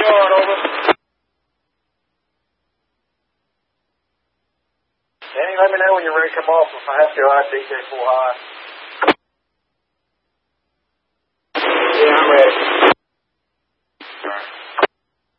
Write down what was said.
yard, over. Danny, let me know when you're ready to come off. If I have to, I'll DJ full high. Yeah, I'm ready.